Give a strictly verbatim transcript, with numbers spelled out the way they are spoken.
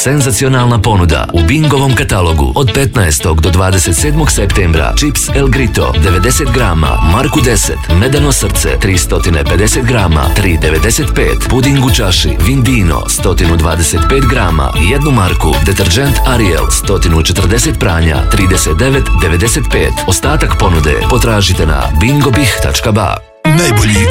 senzacionalna ponuda u Bingovom katalogu od petnaestog do dvadeset sedmog septembra. Čips El Grito devedeset grama, Marku deset, medeno srce tristo pedeset grama, tri devedeset pet, puding u čaši Vindino sto dvadeset pet grama, jednu marku, deterđent Ariel sto četrdeset pranja, trideset devet devedeset pet. Ostatak ponude potražite na bingobih tačka ba. Najbolji